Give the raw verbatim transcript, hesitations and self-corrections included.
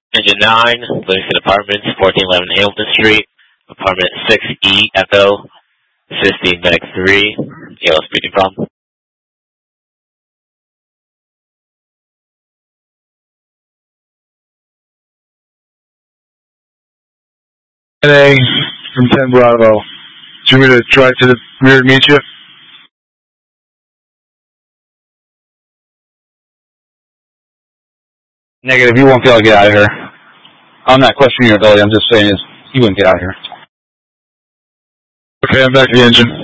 Engine nine, Livingston Apartments, fourteen eleven Hamilton Street, Apartment six E, Echo, assisting Medic three, A L S breathing problem. N A from ten Bravo. Do you want me to drive to the rear and meet you? Negative, you won't be able to get out of here. I'm not questioning your ability, I'm just saying is you wouldn't get out of here. Okay, I'm back to the engine.